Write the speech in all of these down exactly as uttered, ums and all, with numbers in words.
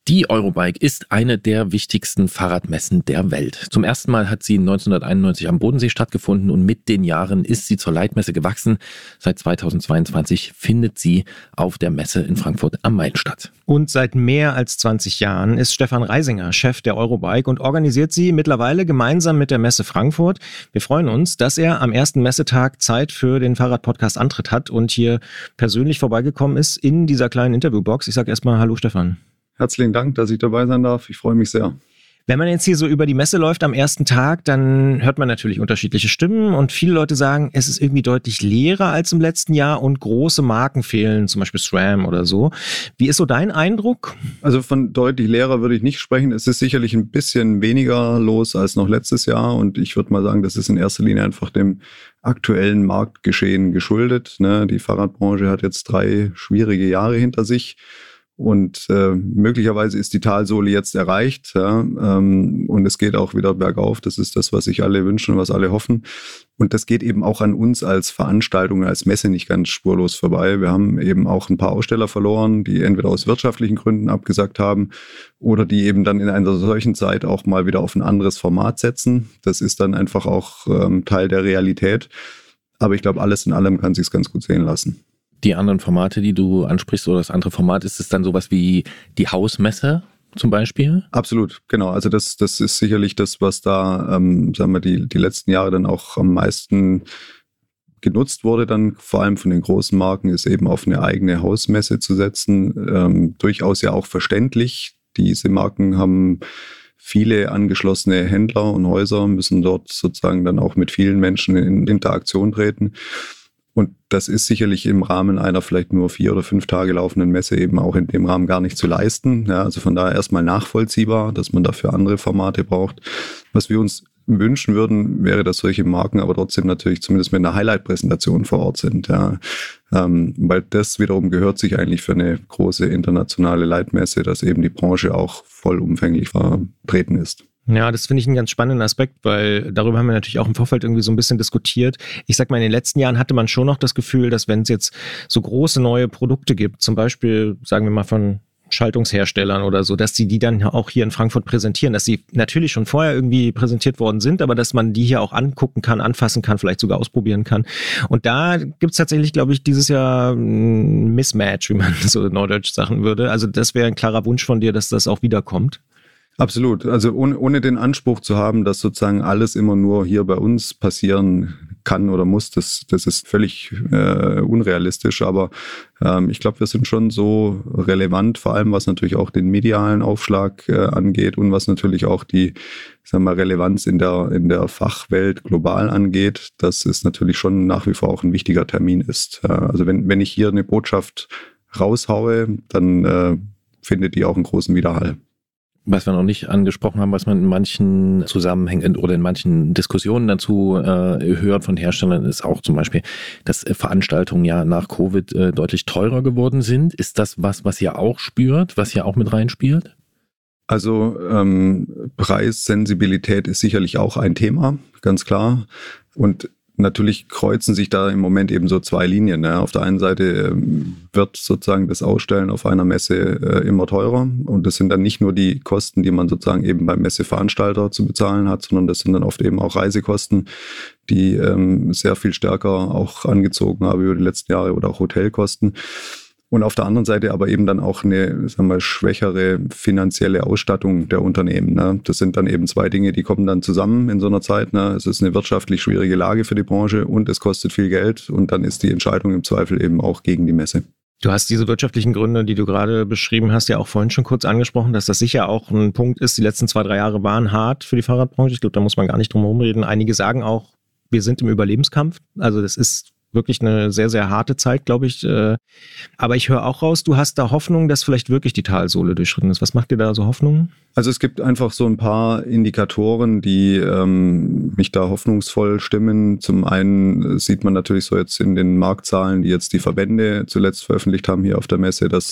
Die Eurobike ist eine der wichtigsten Fahrradmessen der Welt. Zum ersten Mal hat sie neunzehnhunderteinundneunzig am Bodensee stattgefunden und mit den Jahren ist sie zur Leitmesse gewachsen. Seit zweitausendzweiundzwanzig findet sie auf der Messe in Frankfurt am Main statt. Und seit mehr als zwanzig Jahren ist Stefan Reisinger Chef der Eurobike und organisiert sie mittlerweile gemeinsam mit der Messe Frankfurt. Wir freuen uns, dass er am ersten Messetag Zeit für den Fahrradpodcast Antritt hat und hier persönlich vorbeigekommen ist in dieser kleinen Interviewbox. Ich sage erstmal Hallo Stefan. Herzlichen Dank, dass ich dabei sein darf. Ich freue mich sehr. Wenn man jetzt hier so über die Messe läuft am ersten Tag, dann hört man natürlich unterschiedliche Stimmen und viele Leute sagen, es ist irgendwie deutlich leerer als im letzten Jahr und große Marken fehlen, zum Beispiel SRAM oder so. Wie ist so dein Eindruck? Also von deutlich leerer würde ich nicht sprechen. Es ist sicherlich ein bisschen weniger los als noch letztes Jahr und ich würde mal sagen, das ist in erster Linie einfach dem aktuellen Marktgeschehen geschuldet. Ne? Die Fahrradbranche hat jetzt drei schwierige Jahre hinter sich. Und äh, möglicherweise ist die Talsohle jetzt erreicht, ja, ähm, und es geht auch wieder bergauf. Das ist das, was sich alle wünschen, was alle hoffen. Und das geht eben auch an uns als Veranstaltung, als Messe nicht ganz spurlos vorbei. Wir haben eben auch ein paar Aussteller verloren, die entweder aus wirtschaftlichen Gründen abgesagt haben oder die eben dann in einer solchen Zeit auch mal wieder auf ein anderes Format setzen. Das ist dann einfach auch ähm, Teil der Realität. Aber ich glaube, alles in allem kann sich's ganz gut sehen lassen. Die anderen Formate, die du ansprichst, oder das andere Format, ist es dann sowas wie die Hausmesse zum Beispiel? Absolut, genau. Also das, das ist sicherlich das, was da, ähm, sagen wir, die, die letzten Jahre dann auch am meisten genutzt wurde, dann vor allem von den großen Marken, ist eben auf eine eigene Hausmesse zu setzen. Ähm, durchaus ja auch verständlich. Diese Marken haben viele angeschlossene Händler und Häuser, müssen dort sozusagen dann auch mit vielen Menschen in Interaktion treten. Und das ist sicherlich im Rahmen einer vielleicht nur vier oder fünf Tage laufenden Messe eben auch in dem Rahmen gar nicht zu leisten. Ja, also von daher erstmal nachvollziehbar, dass man dafür andere Formate braucht. Was wir uns wünschen würden, wäre, dass solche Marken aber trotzdem natürlich zumindest mit einer Highlight-Präsentation vor Ort sind. Ja. Ähm, weil das wiederum gehört sich eigentlich für eine große internationale Leitmesse, dass eben die Branche auch vollumfänglich vertreten ist. Ja, das finde ich einen ganz spannenden Aspekt, weil darüber haben wir natürlich auch im Vorfeld irgendwie so ein bisschen diskutiert. Ich sag mal, in den letzten Jahren hatte man schon noch das Gefühl, dass wenn es jetzt so große neue Produkte gibt, zum Beispiel, sagen wir mal von Schaltungsherstellern oder so, dass die die dann auch hier in Frankfurt präsentieren, dass sie natürlich schon vorher irgendwie präsentiert worden sind, aber dass man die hier auch angucken kann, anfassen kann, vielleicht sogar ausprobieren kann. Und da gibt's tatsächlich, glaube ich, dieses Jahr ein Mismatch, wie man so neudeutsch sagen würde. Also das wäre ein klarer Wunsch von dir, dass das auch wiederkommt. Absolut. Also ohne, ohne den Anspruch zu haben, dass sozusagen alles immer nur hier bei uns passieren kann oder muss, das, das ist völlig äh, unrealistisch. Aber ähm, ich glaube, wir sind schon so relevant, vor allem was natürlich auch den medialen Aufschlag äh, angeht und was natürlich auch die, sagen wir mal, Relevanz in der, in der Fachwelt global angeht, dass es natürlich schon nach wie vor auch ein wichtiger Termin ist. Äh, also wenn, wenn ich hier eine Botschaft raushaue, dann äh, findet die auch einen großen Widerhall. Was wir noch nicht angesprochen haben, was man in manchen Zusammenhängen oder in manchen Diskussionen dazu äh, hört von Herstellern, ist auch zum Beispiel, dass Veranstaltungen ja nach Covid äh, deutlich teurer geworden sind. Ist das was, was ihr auch spürt, was ihr auch mit reinspielt? Also ähm, Preissensibilität ist sicherlich auch ein Thema, ganz klar. Und natürlich kreuzen sich da im Moment eben so zwei Linien. Ne? Auf der einen Seite ähm, wird sozusagen das Ausstellen auf einer Messe äh, immer teurer und das sind dann nicht nur die Kosten, die man sozusagen eben beim Messeveranstalter zu bezahlen hat, sondern das sind dann oft eben auch Reisekosten, die ähm, sehr viel stärker auch angezogen haben über die letzten Jahre oder auch Hotelkosten. Und auf der anderen Seite aber eben dann auch eine, sagen wir, schwächere finanzielle Ausstattung der Unternehmen. Ne? Das sind dann eben zwei Dinge, die kommen dann zusammen in so einer Zeit. Ne? Es ist eine wirtschaftlich schwierige Lage für die Branche und es kostet viel Geld und dann ist die Entscheidung im Zweifel eben auch gegen die Messe. Du hast diese wirtschaftlichen Gründe, die du gerade beschrieben hast, ja auch vorhin schon kurz angesprochen, dass das sicher auch ein Punkt ist. Die letzten zwei, drei Jahre waren hart für die Fahrradbranche. Ich glaube, da muss man gar nicht drum herum reden. Einige sagen auch, wir sind im Überlebenskampf. Also das ist wirklich eine sehr, sehr harte Zeit, glaube ich. Aber ich höre auch raus, du hast da Hoffnung, dass vielleicht wirklich die Talsohle durchschritten ist. Was macht dir da so Hoffnung? Also es gibt einfach so ein paar Indikatoren, die ähm, mich da hoffnungsvoll stimmen. Zum einen sieht man natürlich so jetzt in den Marktzahlen, die jetzt die Verbände zuletzt veröffentlicht haben hier auf der Messe, dass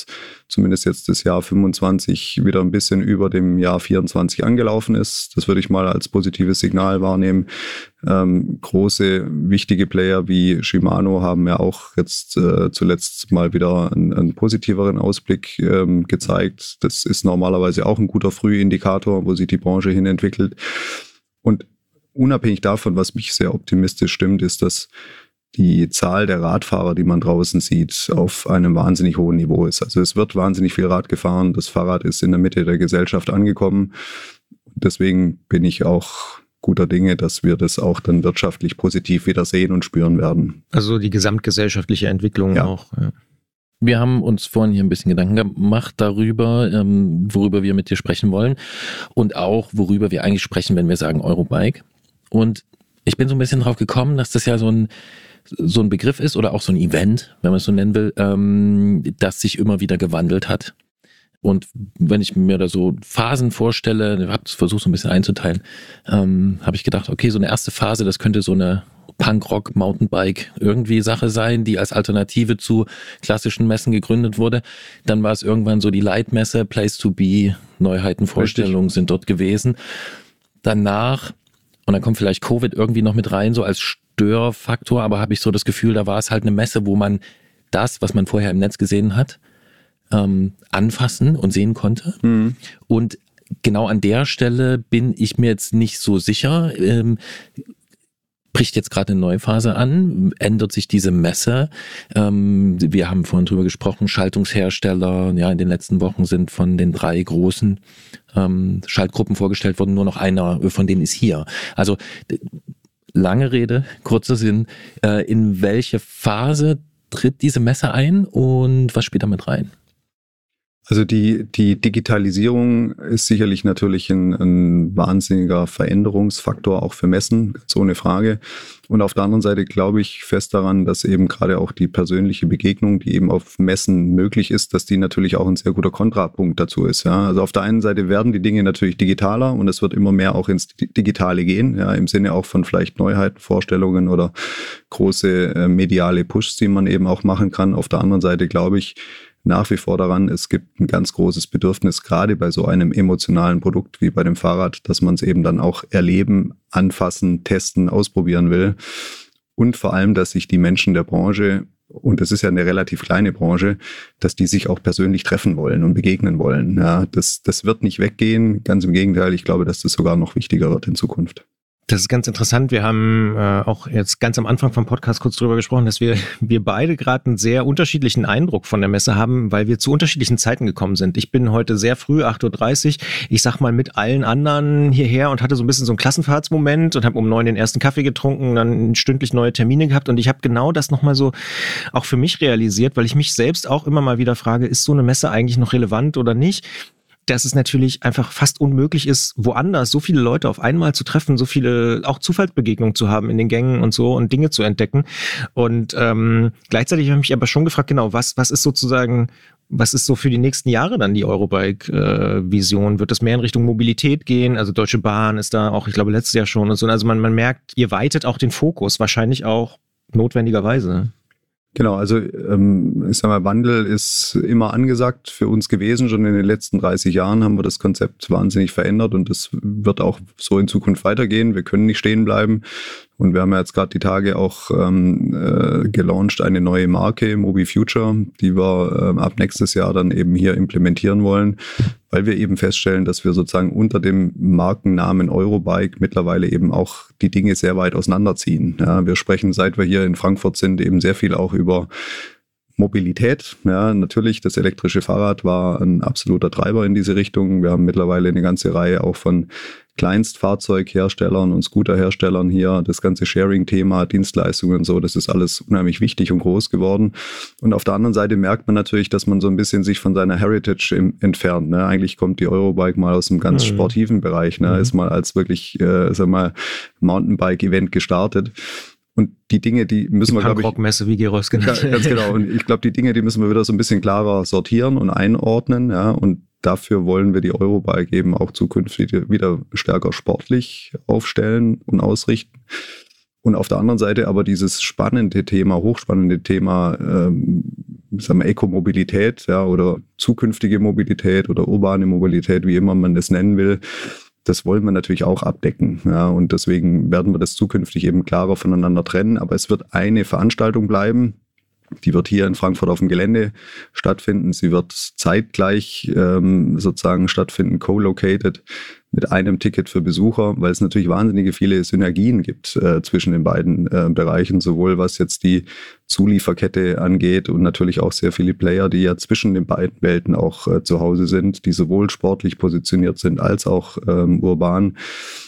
zumindest jetzt das Jahr fünfundzwanzig wieder ein bisschen über dem Jahr vierundzwanzig angelaufen ist. Das würde ich mal als positives Signal wahrnehmen. Ähm, große, wichtige Player wie Shimano haben ja auch jetzt äh, zuletzt mal wieder einen, einen positiveren Ausblick ähm, gezeigt. Das ist normalerweise auch ein guter Frühindikator, wo sich die Branche hin entwickelt. Und unabhängig davon, was mich sehr optimistisch stimmt, ist, dass die Zahl der Radfahrer, die man draußen sieht, auf einem wahnsinnig hohen Niveau ist. Also es wird wahnsinnig viel Rad gefahren. Das Fahrrad ist in der Mitte der Gesellschaft angekommen. Deswegen bin ich auch guter Dinge, dass wir das auch dann wirtschaftlich positiv wieder sehen und spüren werden. Also die gesamtgesellschaftliche Entwicklung ja. auch. Ja. Wir haben uns vorhin hier ein bisschen Gedanken gemacht darüber, ähm, worüber wir mit dir sprechen wollen und auch worüber wir eigentlich sprechen, wenn wir sagen Eurobike. Und ich bin so ein bisschen drauf gekommen, dass das ja so ein so ein Begriff ist oder auch so ein Event, wenn man es so nennen will, ähm, das sich immer wieder gewandelt hat. Und wenn ich mir da so Phasen vorstelle, ich habe versucht so ein bisschen einzuteilen, ähm, habe ich gedacht, okay, so eine erste Phase, das könnte so eine Punkrock, Mountainbike irgendwie Sache sein, die als Alternative zu klassischen Messen gegründet wurde. Dann war es irgendwann so die Leitmesse, Place to Be, Neuheiten, Vorstellungen sind dort gewesen. Danach, und dann kommt vielleicht Covid irgendwie noch mit rein, so als Störfaktor, aber habe ich so das Gefühl, da war es halt eine Messe, wo man das, was man vorher im Netz gesehen hat, ähm, anfassen und sehen konnte. Mhm. Und genau an der Stelle bin ich mir jetzt nicht so sicher. Ähm, bricht jetzt gerade eine neue Phase an, ändert sich diese Messe. Ähm, wir haben vorhin drüber gesprochen, Schaltungshersteller, ja, in den letzten Wochen sind von den drei großen ähm, Schaltgruppen vorgestellt worden, nur noch einer von denen ist hier. Also lange Rede, kurzer Sinn, äh, in welche Phase tritt diese Messe ein und was spielt da mit rein? Also die, die Digitalisierung ist sicherlich natürlich ein, ein wahnsinniger Veränderungsfaktor auch für Messen, ganz ohne Frage. Und auf der anderen Seite glaube ich fest daran, dass eben gerade auch die persönliche Begegnung, die eben auf Messen möglich ist, dass die natürlich auch ein sehr guter Kontrapunkt dazu ist. Ja. Also auf der einen Seite werden die Dinge natürlich digitaler und es wird immer mehr auch ins Digitale gehen, ja, im Sinne auch von vielleicht Neuheiten, Vorstellungen oder große äh, mediale Pushs, die man eben auch machen kann. Auf der anderen Seite glaube ich nach wie vor daran, es gibt ein ganz großes Bedürfnis, gerade bei so einem emotionalen Produkt wie bei dem Fahrrad, dass man es eben dann auch erleben, anfassen, testen, ausprobieren will. Und vor allem, dass sich die Menschen der Branche, und das ist ja eine relativ kleine Branche, dass die sich auch persönlich treffen wollen und begegnen wollen. Ja, das, das wird nicht weggehen. Ganz im Gegenteil, ich glaube, dass das sogar noch wichtiger wird in Zukunft. Das ist ganz interessant. Wir haben äh, auch jetzt ganz am Anfang vom Podcast kurz drüber gesprochen, dass wir wir beide gerade einen sehr unterschiedlichen Eindruck von der Messe haben, weil wir zu unterschiedlichen Zeiten gekommen sind. Ich bin heute sehr früh, acht Uhr dreißig, ich sag mal mit allen anderen hierher und hatte so ein bisschen so einen Klassenfahrtsmoment und habe um neun den ersten Kaffee getrunken, dann stündlich neue Termine gehabt und ich habe genau das nochmal so auch für mich realisiert, weil ich mich selbst auch immer mal wieder frage, ist so eine Messe eigentlich noch relevant oder nicht? Dass es natürlich einfach fast unmöglich ist, woanders so viele Leute auf einmal zu treffen, so viele auch Zufallsbegegnungen zu haben in den Gängen und so und Dinge zu entdecken. Und ähm, gleichzeitig habe ich mich aber schon gefragt, genau, was was ist sozusagen, was ist so für die nächsten Jahre dann die Eurobike-Vision? Äh, Wird es mehr in Richtung Mobilität gehen? Also Deutsche Bahn ist da auch, ich glaube, letztes Jahr schon und so. Also man, man merkt, ihr weitet auch den Fokus, wahrscheinlich auch notwendigerweise. Genau, also ähm, ich sag mal, Wandel ist immer angesagt für uns gewesen. Schon in den letzten dreißig Jahren haben wir das Konzept wahnsinnig verändert und das wird auch so in Zukunft weitergehen. Wir können nicht stehen bleiben. Und wir haben ja jetzt gerade die Tage auch ähm, äh, gelauncht, eine neue Marke, Mobi Future, die wir ähm, ab nächstes Jahr dann eben hier implementieren wollen, weil wir eben feststellen, dass wir sozusagen unter dem Markennamen Eurobike mittlerweile eben auch die Dinge sehr weit auseinanderziehen. Ja, wir sprechen, seit wir hier in Frankfurt sind, eben sehr viel auch über Mobilität. Ja, natürlich, das elektrische Fahrrad war ein absoluter Treiber in diese Richtung. Wir haben mittlerweile eine ganze Reihe auch von Kleinstfahrzeugherstellern und Scooterherstellern hier, das ganze Sharing-Thema, Dienstleistungen und so, das ist alles unheimlich wichtig und groß geworden. Und auf der anderen Seite merkt man natürlich, dass man so ein bisschen sich von seiner Heritage im, entfernt. Ne? Eigentlich kommt die Eurobike mal aus einem ganz mhm. sportiven Bereich, ne? mhm. ist mal als wirklich, äh, sag mal, Mountainbike-Event gestartet. Und die Dinge, die müssen die wir, glaube ich... Punkrock-Messe, wie Geros genannt. Ja, ganz genau. Und ich glaube, die Dinge, die müssen wir wieder so ein bisschen klarer sortieren und einordnen. Ja. Und dafür wollen wir die Eurobike eben auch zukünftig wieder stärker sportlich aufstellen und ausrichten. Und auf der anderen Seite aber dieses spannende Thema, hochspannende Thema ähm, sagen wir, Ekomobilität, ja, oder zukünftige Mobilität oder urbane Mobilität, wie immer man das nennen will. Das wollen wir natürlich auch abdecken. Ja, und deswegen werden wir das zukünftig eben klarer voneinander trennen. Aber es wird eine Veranstaltung bleiben. Die wird hier in Frankfurt auf dem Gelände stattfinden. Sie wird zeitgleich ähm, sozusagen stattfinden, co-located mit einem Ticket für Besucher, weil es natürlich wahnsinnige viele Synergien gibt äh, zwischen den beiden äh, Bereichen, sowohl was jetzt die Zulieferkette angeht und natürlich auch sehr viele Player, die ja zwischen den beiden Welten auch äh, zu Hause sind, die sowohl sportlich positioniert sind als auch ähm, urban.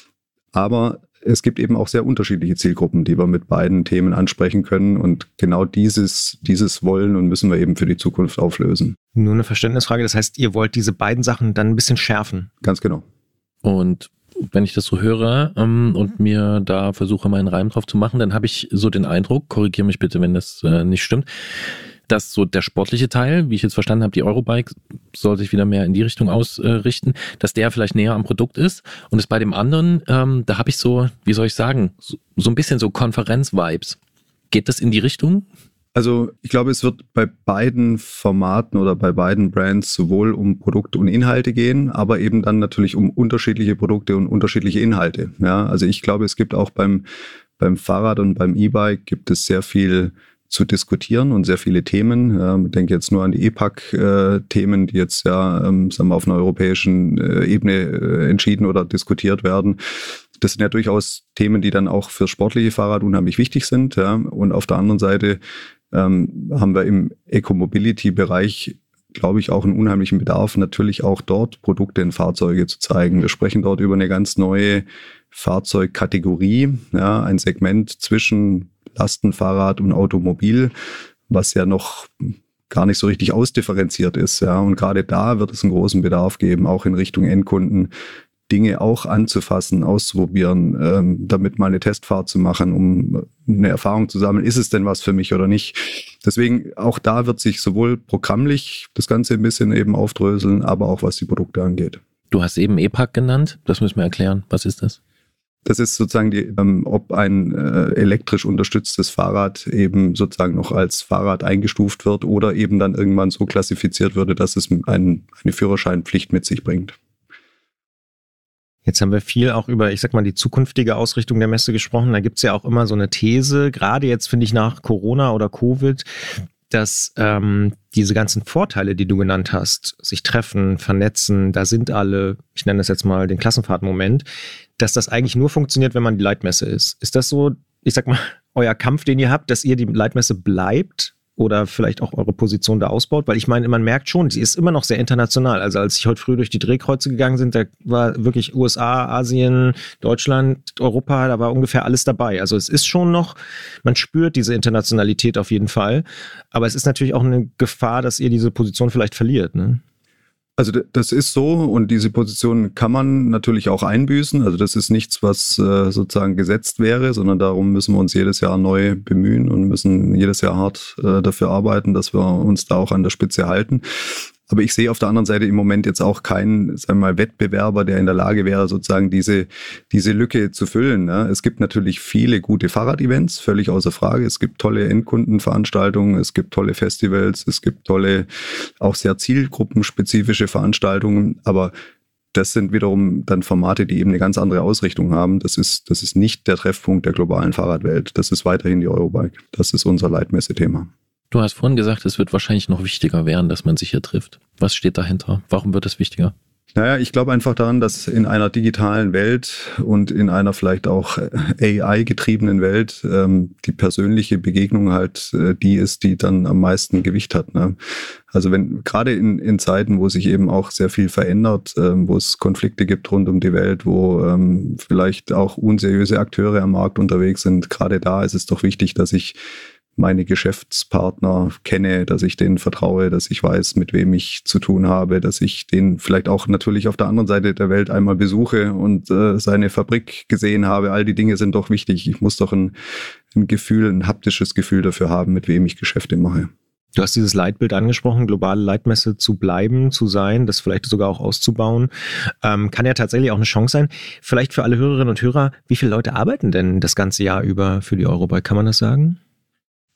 Aber es gibt eben auch sehr unterschiedliche Zielgruppen, die wir mit beiden Themen ansprechen können. Und genau dieses, dieses wollen und müssen wir eben für die Zukunft auflösen. Nur eine Verständnisfrage. Das heißt, ihr wollt diese beiden Sachen dann ein bisschen schärfen? Ganz genau. Und wenn ich das so höre ähm, und mir da versuche, meinen Reim drauf zu machen, dann habe ich so den Eindruck, korrigiere mich bitte, wenn das äh, nicht stimmt, dass so der sportliche Teil, wie ich jetzt verstanden habe, die Eurobike soll sich wieder mehr in die Richtung ausrichten, dass der vielleicht näher am Produkt ist und es bei dem anderen, ähm, da habe ich so, wie soll ich sagen, so, so ein bisschen so Konferenz-Vibes. Geht das in die Richtung? Also ich glaube, es wird bei beiden Formaten oder bei beiden Brands sowohl um Produkte und Inhalte gehen, aber eben dann natürlich um unterschiedliche Produkte und unterschiedliche Inhalte. Ja, also ich glaube, es gibt auch beim, beim Fahrrad und beim E-Bike gibt es sehr viel zu diskutieren und sehr viele Themen. Ähm, ich denke jetzt nur an die E P A C-Themen, die jetzt ja ähm, sagen wir, auf einer europäischen äh, Ebene äh, entschieden oder diskutiert werden. Das sind ja durchaus Themen, die dann auch für sportliche Fahrrad unheimlich wichtig sind. Ja. Und auf der anderen Seite ähm, haben wir im Eco-Mobility-Bereich, glaube ich, auch einen unheimlichen Bedarf, natürlich auch dort Produkte in Fahrzeuge zu zeigen. Wir sprechen dort über eine ganz neue Fahrzeugkategorie, ja, ein Segment zwischen Lastenfahrrad und Automobil, was ja noch gar nicht so richtig ausdifferenziert ist. Ja. Und gerade da wird es einen großen Bedarf geben, auch in Richtung Endkunden, Dinge auch anzufassen, auszuprobieren, ähm, damit mal eine Testfahrt zu machen, um eine Erfahrung zu sammeln, ist es denn was für mich oder nicht. Deswegen auch da wird sich sowohl programmlich das Ganze ein bisschen eben aufdröseln, aber auch was die Produkte angeht. Du hast eben E P A C genannt, das müssen wir erklären. Was ist das? Das ist sozusagen, die, ähm, ob ein äh, elektrisch unterstütztes Fahrrad eben sozusagen noch als Fahrrad eingestuft wird oder eben dann irgendwann so klassifiziert würde, dass es ein, eine Führerscheinpflicht mit sich bringt. Jetzt haben wir viel auch über, ich sag mal, die zukünftige Ausrichtung der Messe gesprochen. Da gibt's ja auch immer so eine These, gerade jetzt finde ich nach Corona oder Covid, dass ähm, diese ganzen Vorteile, die du genannt hast, sich treffen, vernetzen, da sind alle, ich nenne das jetzt mal den Klassenfahrtmoment, dass das eigentlich nur funktioniert, wenn man die Leitmesse ist. Ist das so, ich sag mal, euer Kampf, den ihr habt, dass ihr die Leitmesse bleibt oder vielleicht auch eure Position da ausbaut? Weil ich meine, man merkt schon, sie ist immer noch sehr international. Also als ich heute früh durch die Drehkreuze gegangen bin, da war wirklich U S A, Asien, Deutschland, Europa, da war ungefähr alles dabei. Also es ist schon noch, man spürt diese Internationalität auf jeden Fall. Aber es ist natürlich auch eine Gefahr, dass ihr diese Position vielleicht verliert, ne? Also das ist so und diese Position kann man natürlich auch einbüßen. Also das ist nichts, was äh, sozusagen gesetzt wäre, sondern darum müssen wir uns jedes Jahr neu bemühen und müssen jedes Jahr hart äh, dafür arbeiten, dass wir uns da auch an der Spitze halten. Aber ich sehe auf der anderen Seite im Moment jetzt auch keinen, sagen wir mal, Wettbewerber, der in der Lage wäre, sozusagen diese, diese Lücke zu füllen. Ne? Es gibt natürlich viele gute Fahrrad-Events, völlig außer Frage. Es gibt tolle Endkundenveranstaltungen, es gibt tolle Festivals, es gibt tolle, auch sehr zielgruppenspezifische Veranstaltungen. Aber das sind wiederum dann Formate, die eben eine ganz andere Ausrichtung haben. Das ist, das ist nicht der Treffpunkt der globalen Fahrradwelt. Das ist weiterhin die Eurobike. Das ist unser Leitmesse-Thema. Du hast vorhin gesagt, es wird wahrscheinlich noch wichtiger werden, dass man sich hier trifft. Was steht dahinter? Warum wird es wichtiger? Naja, ich glaube einfach daran, dass in einer digitalen Welt und in einer vielleicht auch A I-getriebenen Welt ähm, die persönliche Begegnung halt äh, die ist, die dann am meisten Gewicht hat. Ne? Also wenn gerade in, in Zeiten, wo sich eben auch sehr viel verändert, ähm, wo es Konflikte gibt rund um die Welt, wo ähm, vielleicht auch unseriöse Akteure am Markt unterwegs sind, gerade da ist es doch wichtig, dass ich meine Geschäftspartner kenne, dass ich denen vertraue, dass ich weiß, mit wem ich zu tun habe, dass ich den vielleicht auch natürlich auf der anderen Seite der Welt einmal besuche und äh, seine Fabrik gesehen habe. All die Dinge sind doch wichtig. Ich muss doch ein, ein Gefühl, ein haptisches Gefühl dafür haben, mit wem ich Geschäfte mache. Du hast dieses Leitbild angesprochen, globale Leitmesse zu bleiben, zu sein, das vielleicht sogar auch auszubauen. Ähm, kann ja tatsächlich auch eine Chance sein. Vielleicht für alle Hörerinnen und Hörer, wie viele Leute arbeiten denn das ganze Jahr über für die Eurobike? Kann man das sagen?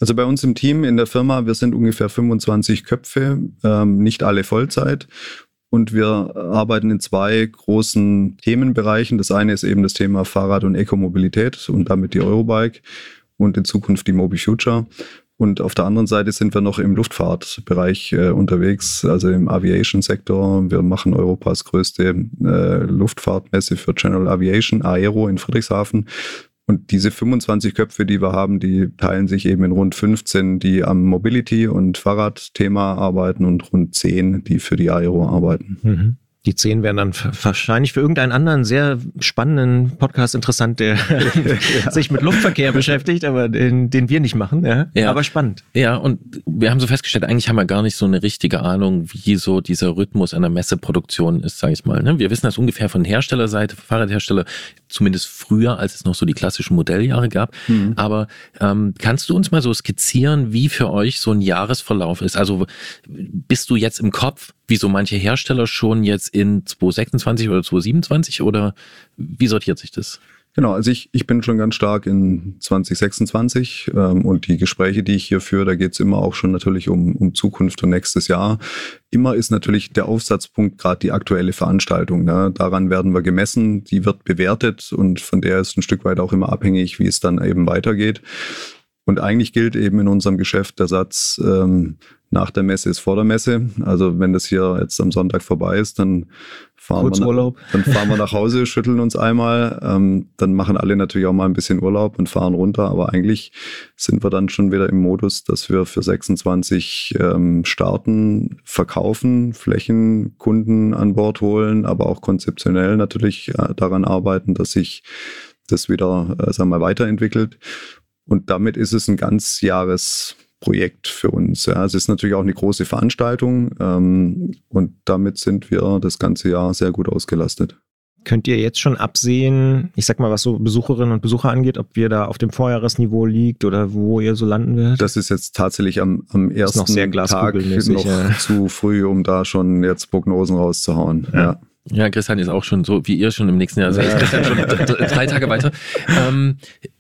Also bei uns im Team, in der Firma, wir sind ungefähr fünfundzwanzig Köpfe, ähm, nicht alle Vollzeit. Und wir arbeiten in zwei großen Themenbereichen. Das eine ist eben das Thema Fahrrad- und Ekomobilität und damit die Eurobike und in Zukunft die Mobi Future. Und auf der anderen Seite sind wir noch im Luftfahrtbereich äh, unterwegs, also im Aviation-Sektor. Wir machen Europas größte äh, Luftfahrtmesse für General Aviation, Aero in Friedrichshafen. Und diese fünfundzwanzig Köpfe, die wir haben, die teilen sich eben in rund fünfzehn, die am Mobility- und Fahrradthema arbeiten und rund zehn, die für die Aero arbeiten. Mhm. Die zehn wären dann wahrscheinlich für irgendeinen anderen sehr spannenden Podcast interessant, der ja. sich mit Luftverkehr beschäftigt, aber den, den wir nicht machen. Ja? Ja. Aber spannend. Ja, und wir haben so festgestellt, eigentlich haben wir gar nicht so eine richtige Ahnung, wie so dieser Rhythmus einer Messeproduktion ist, sage ich mal. Ne? Wir wissen das ungefähr von Herstellerseite, Fahrradhersteller, zumindest früher, als es noch so die klassischen Modelljahre gab. Mhm. Aber ähm, kannst du uns mal so skizzieren, wie für euch so ein Jahresverlauf ist? Also bist du jetzt im Kopf, wie so manche Hersteller schon jetzt in zwanzig sechsundzwanzig oder zwanzig siebenundzwanzig oder wie sortiert sich das? Genau, also ich, ich bin schon ganz stark in zwanzig sechsundzwanzig ähm, und die Gespräche, die ich hier führe, da geht es immer auch schon natürlich um, um Zukunft und nächstes Jahr. Immer ist natürlich der Aufsatzpunkt gerade die aktuelle Veranstaltung. Ne? Daran werden wir gemessen, die wird bewertet und von der ist ein Stück weit auch immer abhängig, wie es dann eben weitergeht. Und eigentlich gilt eben in unserem Geschäft der Satz, ähm, nach der Messe ist vor der Messe. Also wenn das hier jetzt am Sonntag vorbei ist, dann fahren, wir nach, dann fahren wir nach Hause, schütteln uns einmal. Ähm, dann machen alle natürlich auch mal ein bisschen Urlaub und fahren runter. Aber eigentlich sind wir dann schon wieder im Modus, dass wir für sechsundzwanzig ähm, starten, verkaufen, Flächen, Kunden an Bord holen, aber auch konzeptionell natürlich äh, daran arbeiten, dass sich das wieder äh, sagen wir mal, weiterentwickelt. Und damit ist es ein Ganzjahresprojekt für uns. Ja. Es ist natürlich auch eine große Veranstaltung ähm, und damit sind wir das ganze Jahr sehr gut ausgelastet. Könnt ihr jetzt schon absehen, ich sag mal, was so Besucherinnen und Besucher angeht, ob wir da auf dem Vorjahresniveau liegt oder wo ihr so landen werdet? Das ist jetzt tatsächlich am, am ersten noch sehr Tag noch ja. zu früh, um da schon jetzt Prognosen rauszuhauen. Ja. ja. Ja, Christian ist auch schon so wie ihr schon im nächsten Jahr. Also ist Christian schon drei Tage weiter. Ähm,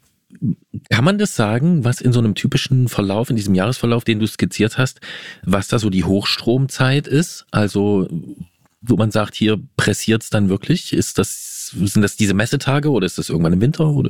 Kann man das sagen, was in so einem typischen Verlauf, in diesem Jahresverlauf, den du skizziert hast, was da so die Hochstromzeit ist? Also, wo man sagt, hier pressiert es dann wirklich? Ist das, sind das diese Messetage oder ist das irgendwann im Winter? Oder?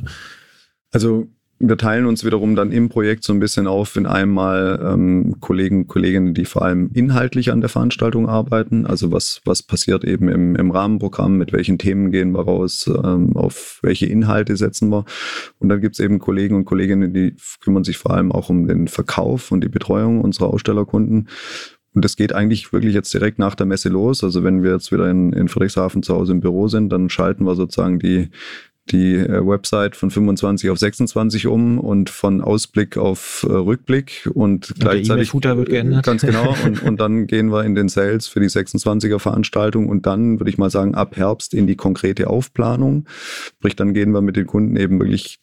Also, wir teilen uns wiederum dann im Projekt so ein bisschen auf in einmal ähm, Kollegen und Kolleginnen, die vor allem inhaltlich an der Veranstaltung arbeiten. Also was, was passiert eben im, im Rahmenprogramm, mit welchen Themen gehen wir raus, ähm, auf welche Inhalte setzen wir. Und dann gibt es eben Kollegen und Kolleginnen, die kümmern sich vor allem auch um den Verkauf und die Betreuung unserer Ausstellerkunden. Und das geht eigentlich wirklich jetzt direkt nach der Messe los. Also wenn wir jetzt wieder in, in Friedrichshafen zu Hause im Büro sind, dann schalten wir sozusagen die die äh, Website von fünfundzwanzig auf sechsundzwanzig um und von Ausblick auf äh, Rückblick und, und gleichzeitig der E-Mail-Footer wird geändert. Ganz genau. und, und dann gehen wir in den Sales für die sechsundzwanziger Veranstaltung und dann würde ich mal sagen ab Herbst in die konkrete Aufplanung. Sprich, dann gehen wir mit den Kunden eben wirklich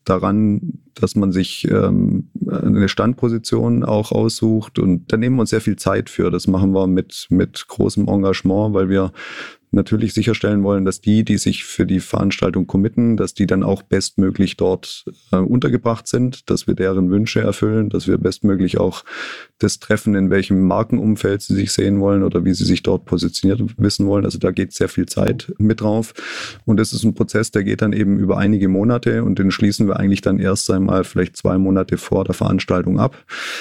daran, dass man sich ähm, eine Standposition auch aussucht und da nehmen wir uns sehr viel Zeit für. Das machen wir mit, mit großem Engagement, weil wir natürlich sicherstellen wollen, dass die, die sich für die Veranstaltung committen, dass die dann auch bestmöglich dort äh, untergebracht sind, dass wir deren Wünsche erfüllen, dass wir bestmöglich auch das treffen, in welchem Markenumfeld sie sich sehen wollen oder wie sie sich dort positioniert wissen wollen. Also da geht sehr viel Zeit mit drauf. Und das ist ein Prozess, der geht dann eben über einige Monate und den schließen wir eigentlich dann erst einmal vielleicht zwei Monate vor der Veranstaltung ab.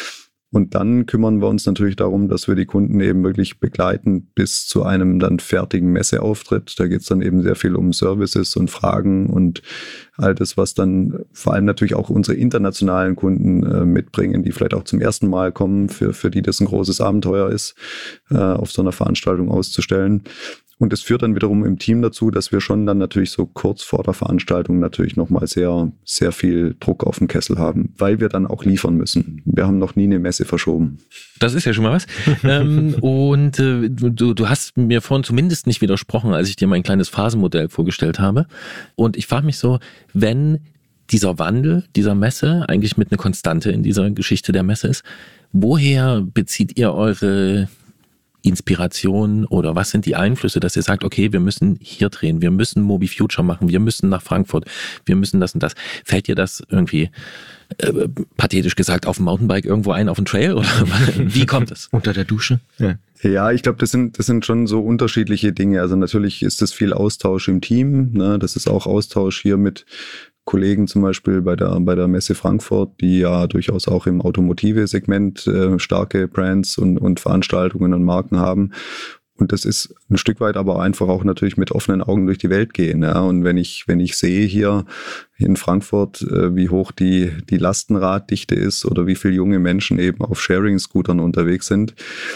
Und dann kümmern wir uns natürlich darum, dass wir die Kunden eben wirklich begleiten bis zu einem dann fertigen Messeauftritt. Da geht es dann eben sehr viel um Services und Fragen und all das, was dann vor allem natürlich auch unsere internationalen Kunden äh, mitbringen, die vielleicht auch zum ersten Mal kommen, für, für die das ein großes Abenteuer ist, äh, auf so einer Veranstaltung auszustellen. Und das führt dann wiederum im Team dazu, dass wir schon dann natürlich so kurz vor der Veranstaltung natürlich nochmal sehr, sehr viel Druck auf den Kessel haben, weil wir dann auch liefern müssen. Wir haben noch nie eine Messe verschoben. Das ist ja schon mal was. ähm, und äh, du, du hast mir vorhin zumindest nicht widersprochen, als ich dir mein kleines Phasenmodell vorgestellt habe. Und ich frage mich so, wenn dieser Wandel dieser Messe eigentlich mit einer Konstante in dieser Geschichte der Messe ist, woher bezieht ihr eure Inspiration oder was sind die Einflüsse, dass ihr sagt, okay, wir müssen hier drehen, wir müssen Mobi Future machen, wir müssen nach Frankfurt, wir müssen das und das. Fällt dir das irgendwie, äh, pathetisch gesagt, auf dem Mountainbike irgendwo ein, auf dem Trail oder wie kommt es? Unter der Dusche? Ja. Ja, ich glaube, das sind, das sind schon so unterschiedliche Dinge. Also natürlich ist das viel Austausch im Team, ne? Das ist auch Austausch hier mit Kollegen zum Beispiel bei der, bei der Messe Frankfurt, die ja durchaus auch im Automotive-Segment äh, starke Brands und, und Veranstaltungen und Marken haben. Und das ist ein Stück weit aber einfach auch natürlich mit offenen Augen durch die Welt gehen. Ja. Und wenn ich, wenn ich sehe hier in Frankfurt, äh, wie hoch die, die Lastenraddichte ist oder wie viele junge Menschen eben auf Sharing-Scootern unterwegs sind,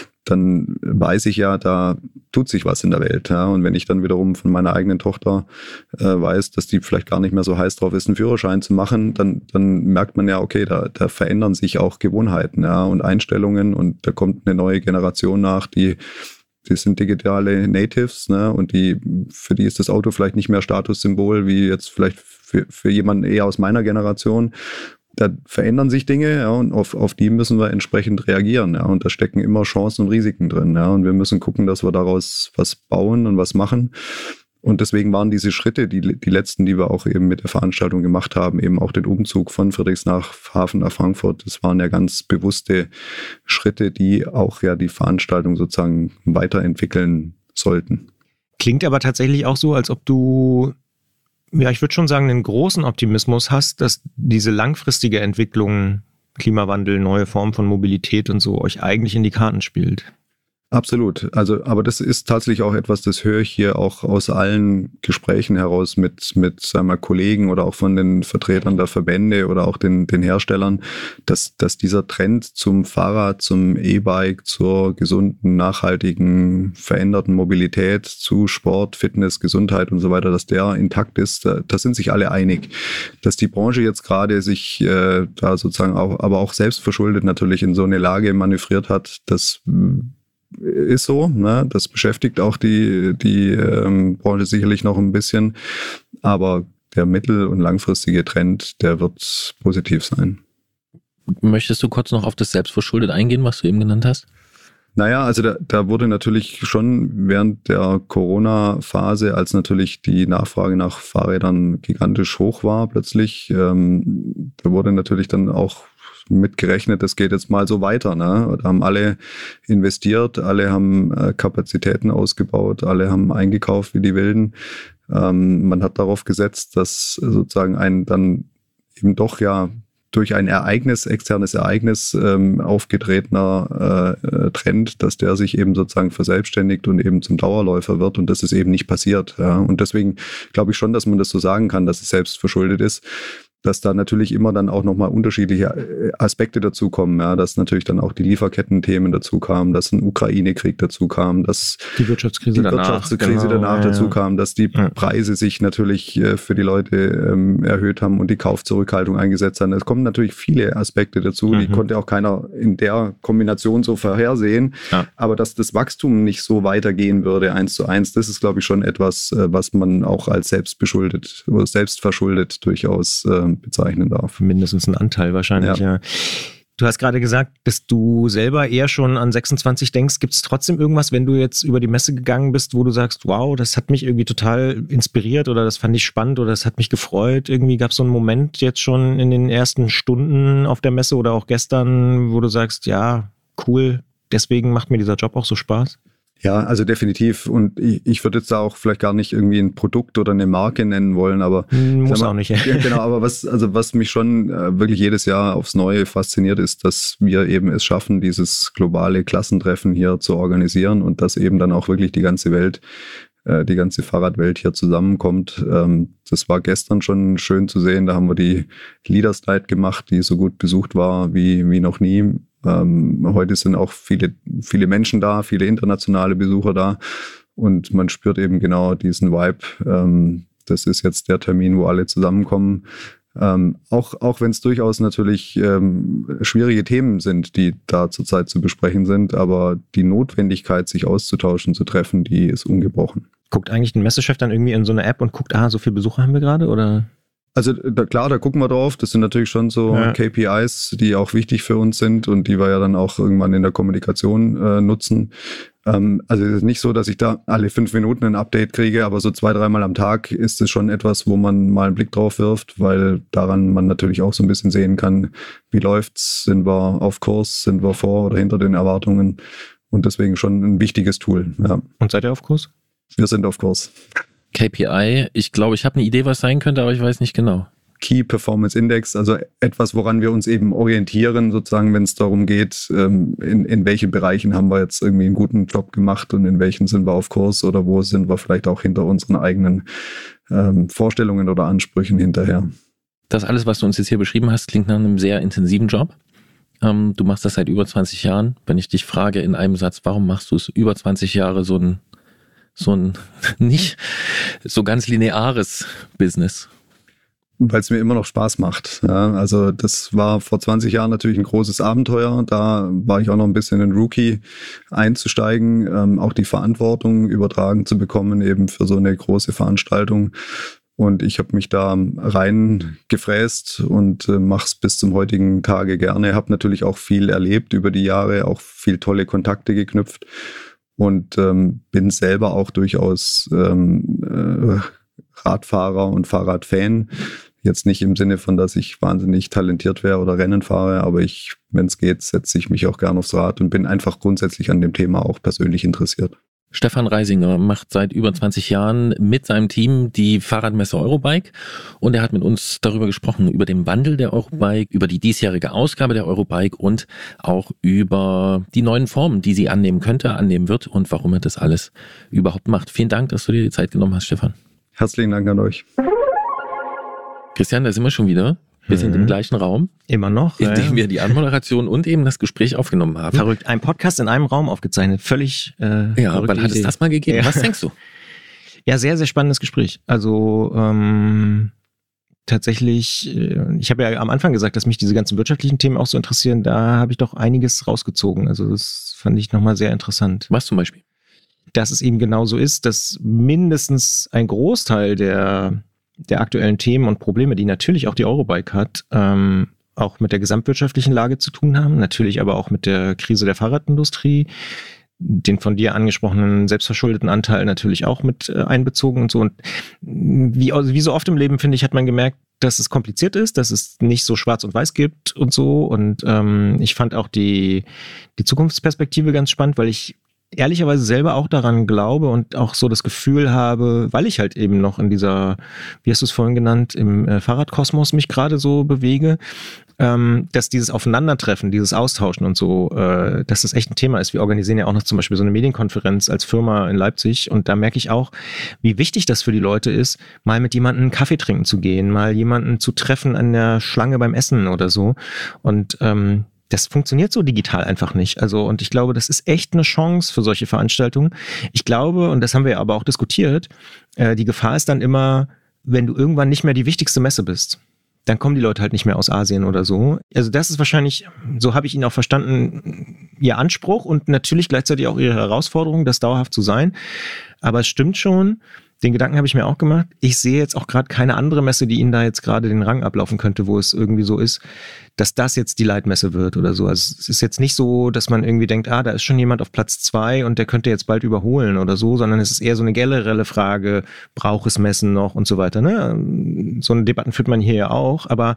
dann weiß ich ja, da tut sich was in der Welt. Ja. Und wenn ich dann wiederum von meiner eigenen Tochter äh, weiß, dass die vielleicht gar nicht mehr so heiß drauf ist, einen Führerschein zu machen, dann, dann merkt man ja, okay, da, da verändern sich auch Gewohnheiten, ja, und Einstellungen und da kommt eine neue Generation nach, die Die sind digitale Natives, ne? Und die, für die ist das Auto vielleicht nicht mehr Statussymbol wie jetzt vielleicht für, für jemanden eher aus meiner Generation. Da verändern sich Dinge, ja, und auf, auf die müssen wir entsprechend reagieren, ja. Und da stecken immer Chancen und Risiken drin, ja. Und wir müssen gucken, dass wir daraus was bauen und was machen. Und deswegen waren diese Schritte, die, die letzten, die wir auch eben mit der Veranstaltung gemacht haben, eben auch den Umzug von Friedrichshafen nach Frankfurt, das waren ja ganz bewusste Schritte, die auch ja die Veranstaltung sozusagen weiterentwickeln sollten. Klingt aber tatsächlich auch so, als ob du, ja, ich würde schon sagen, einen großen Optimismus hast, dass diese langfristige Entwicklung, Klimawandel, neue Formen von Mobilität und so, euch eigentlich in die Karten spielt. Absolut. Also, aber das ist tatsächlich auch etwas, das höre ich hier auch aus allen Gesprächen heraus mit, mit, sagen wir, Kollegen oder auch von den Vertretern der Verbände oder auch den, den Herstellern, dass, dass dieser Trend zum Fahrrad, zum E-Bike, zur gesunden, nachhaltigen, veränderten Mobilität, zu Sport, Fitness, Gesundheit und so weiter, dass der intakt ist. Da, da sind sich alle einig. Dass die Branche jetzt gerade sich äh, da sozusagen auch, aber auch selbstverschuldet natürlich in so eine Lage manövriert hat, dass ist so, ne? Das beschäftigt auch die, die ähm, Branche sicherlich noch ein bisschen, aber der mittel- und langfristige Trend, der wird positiv sein. Möchtest du kurz noch auf das Selbstverschuldet eingehen, was du eben genannt hast? Naja, also da, da wurde natürlich schon während der Corona-Phase, als natürlich die Nachfrage nach Fahrrädern gigantisch hoch war plötzlich, ähm, da wurde natürlich dann auch mitgerechnet, das geht jetzt mal so weiter. Ne? Da haben alle investiert, alle haben äh, Kapazitäten ausgebaut, alle haben eingekauft wie die Wilden. Ähm, man hat darauf gesetzt, dass sozusagen ein dann eben doch ja durch ein Ereignis, externes Ereignis ähm, aufgetretener äh, Trend, dass der sich eben sozusagen verselbstständigt und eben zum Dauerläufer wird und das ist eben nicht passiert. Ja? Und deswegen glaube ich schon, dass man das so sagen kann, dass es selbst verschuldet ist. Dass da natürlich immer dann auch nochmal unterschiedliche Aspekte dazukommen, ja, dass natürlich dann auch die Lieferketten-Themen dazu kamen, dass ein Ukraine-Krieg dazu kam, dass die Wirtschaftskrise die danach, Wirtschaftskrise genau, danach ja, dazu ja. kam, dass die ja. Preise sich natürlich äh, für die Leute ähm, erhöht haben und die Kaufzurückhaltung eingesetzt haben. Es kommen natürlich viele Aspekte dazu, mhm. die konnte auch keiner in der Kombination so vorhersehen, ja. aber dass das Wachstum nicht so weitergehen würde, eins zu eins, das ist, glaube ich, schon etwas, äh, was man auch als selbstbeschuldet oder selbstverschuldet durchaus äh, bezeichnen darf. Mindestens ein Anteil wahrscheinlich, ja. ja. Du hast gerade gesagt, dass du selber eher schon an sechsundzwanzig denkst. Gibt es trotzdem irgendwas, wenn du jetzt über die Messe gegangen bist, wo du sagst, wow, das hat mich irgendwie total inspiriert oder das fand ich spannend oder das hat mich gefreut? Irgendwie gab es so einen Moment jetzt schon in den ersten Stunden auf der Messe oder auch gestern, wo du sagst, ja, cool, deswegen macht mir dieser Job auch so Spaß? Ja, also definitiv. Und ich, ich würde jetzt da auch vielleicht gar nicht irgendwie ein Produkt oder eine Marke nennen wollen, aber muss mal, auch nicht. Ja. Ja, genau, aber was, also was mich schon äh, wirklich jedes Jahr aufs Neue fasziniert, ist, dass wir eben es schaffen, dieses globale Klassentreffen hier zu organisieren und dass eben dann auch wirklich die ganze Welt, äh, die ganze Fahrradwelt hier zusammenkommt. Ähm, das war gestern schon schön zu sehen. Da haben wir die Leaders Night gemacht, die so gut besucht war wie, wie noch nie. Ähm, heute sind auch viele, viele Menschen da, viele internationale Besucher da und man spürt eben genau diesen Vibe. Ähm, das ist jetzt der Termin, wo alle zusammenkommen. Ähm, auch auch wenn es durchaus natürlich ähm, schwierige Themen sind, die da zurzeit zu besprechen sind, aber die Notwendigkeit, sich auszutauschen, zu treffen, die ist ungebrochen. Guckt eigentlich ein Messechef dann irgendwie in so eine App und guckt, ah, so viele Besucher haben wir gerade, oder? Also da, klar, da gucken wir drauf. Das sind natürlich schon so ja. K P Is, die auch wichtig für uns sind und die wir ja dann auch irgendwann in der Kommunikation äh, nutzen. Ähm, also es ist nicht so, dass ich da alle fünf Minuten ein Update kriege, aber so zwei, dreimal am Tag ist es schon etwas, wo man mal einen Blick drauf wirft, weil daran man natürlich auch so ein bisschen sehen kann, wie läuft's, sind wir auf Kurs, sind wir vor oder hinter den Erwartungen und deswegen schon ein wichtiges Tool. Ja. Und seid ihr auf Kurs? Wir sind auf Kurs. K P I, ich glaube, ich habe eine Idee, was sein könnte, aber ich weiß nicht genau. Key Performance Index, also etwas, woran wir uns eben orientieren, sozusagen, wenn es darum geht, in, in welchen Bereichen haben wir jetzt irgendwie einen guten Job gemacht und in welchen sind wir auf Kurs oder wo sind wir vielleicht auch hinter unseren eigenen ähm, Vorstellungen oder Ansprüchen hinterher. Das alles, was du uns jetzt hier beschrieben hast, klingt nach einem sehr intensiven Job. Ähm, du machst das seit über zwanzig Jahren. Wenn ich dich frage in einem Satz, warum machst du es über zwanzig Jahre so ein so ein nicht so ganz lineares Business? Weil es mir immer noch Spaß macht. Ja, also das war vor zwanzig Jahren natürlich ein großes Abenteuer. Da war ich auch noch ein bisschen ein Rookie, einzusteigen, ähm, auch die Verantwortung übertragen zu bekommen, eben für so eine große Veranstaltung. Und ich habe mich da reingefräst und äh, mache es bis zum heutigen Tage gerne. Habe natürlich auch viel erlebt über die Jahre, auch viel tolle Kontakte geknüpft. Und ähm, bin selber auch durchaus ähm, äh, Radfahrer und Fahrradfan. Jetzt nicht im Sinne von, dass ich wahnsinnig talentiert wäre oder Rennen fahre, aber ich, wenn es geht, setze ich mich auch gern aufs Rad und bin einfach grundsätzlich an dem Thema auch persönlich interessiert. Stefan Reisinger macht seit über zwanzig Jahren mit seinem Team die Fahrradmesse Eurobike und er hat mit uns darüber gesprochen, über den Wandel der Eurobike, über die diesjährige Ausgabe der Eurobike und auch über die neuen Formen, die sie annehmen könnte, annehmen wird und warum er das alles überhaupt macht. Vielen Dank, dass du dir die Zeit genommen hast, Stefan. Herzlichen Dank an euch. Christian, da sind wir schon wieder. Wir sind im gleichen Raum. Immer noch. In dem ja. wir die Anmoderation und eben das Gespräch aufgenommen haben. Verrückt. Ein Podcast in einem Raum aufgezeichnet. Völlig äh, Ja, wann hat es das mal gegeben? Ja. Was denkst du? Ja, sehr, sehr spannendes Gespräch. Also ähm, tatsächlich, äh, ich habe ja am Anfang gesagt, dass mich diese ganzen wirtschaftlichen Themen auch so interessieren. Da habe ich doch einiges rausgezogen. Also das fand ich nochmal sehr interessant. Was zum Beispiel? Dass es eben genau so ist, dass mindestens ein Großteil der der aktuellen Themen und Probleme, die natürlich auch die Eurobike hat, ähm, auch mit der gesamtwirtschaftlichen Lage zu tun haben, natürlich aber auch mit der Krise der Fahrradindustrie, den von dir angesprochenen selbstverschuldeten Anteil natürlich auch mit äh, einbezogen und so. Und wie, also wie so oft im Leben, finde ich, hat man gemerkt, dass es kompliziert ist, dass es nicht so schwarz und weiß gibt und so. Und ähm, ich fand auch die, die Zukunftsperspektive ganz spannend, weil ich ehrlicherweise selber auch daran glaube und auch so das Gefühl habe, weil ich halt eben noch in dieser, wie hast du es vorhin genannt, im äh, Fahrradkosmos mich gerade so bewege, ähm, dass dieses Aufeinandertreffen, dieses Austauschen und so, äh, dass das echt ein Thema ist. Wir organisieren ja auch noch zum Beispiel so eine Medienkonferenz als Firma in Leipzig und da merke ich auch, wie wichtig das für die Leute ist, mal mit jemandem einen Kaffee trinken zu gehen, mal jemanden zu treffen an der Schlange beim Essen oder so und ähm, das funktioniert so digital einfach nicht. Also, und ich glaube, das ist echt eine Chance für solche Veranstaltungen. Ich glaube, und das haben wir aber auch diskutiert, äh, die Gefahr ist dann immer, wenn du irgendwann nicht mehr die wichtigste Messe bist, dann kommen die Leute halt nicht mehr aus Asien oder so. Also das ist wahrscheinlich, so habe ich ihn auch verstanden, ihr Anspruch und natürlich gleichzeitig auch ihre Herausforderung, das dauerhaft zu sein. Aber es stimmt schon, den Gedanken habe ich mir auch gemacht. Ich sehe jetzt auch gerade keine andere Messe, die Ihnen da jetzt gerade den Rang ablaufen könnte, wo es irgendwie so ist, dass das jetzt die Leitmesse wird oder so. Also es ist jetzt nicht so, dass man irgendwie denkt, ah, da ist schon jemand auf Platz zwei und der könnte jetzt bald überholen oder so, sondern es ist eher so eine generelle Frage, braucht es Messen noch und so weiter. Ne? So eine Debatten führt man hier ja auch, aber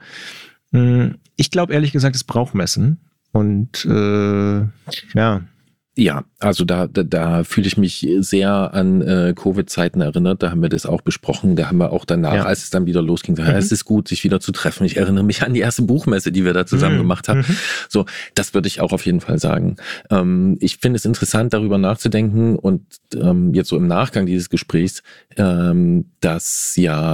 mh, ich glaube ehrlich gesagt, es braucht Messen und äh, ja, Ja, also da, da, da fühle ich mich sehr an äh, Covid-Zeiten erinnert. Da haben wir das auch besprochen. Da haben wir auch danach, ja. als es dann wieder losging, gesagt, mhm. es ist gut, sich wieder zu treffen. Ich erinnere mich an die erste Buchmesse, die wir da zusammen mhm. gemacht haben. Mhm. So, das würde ich auch auf jeden Fall sagen. Ähm, ich finde es interessant, darüber nachzudenken und ähm, jetzt so im Nachgang dieses Gesprächs, ähm, dass ja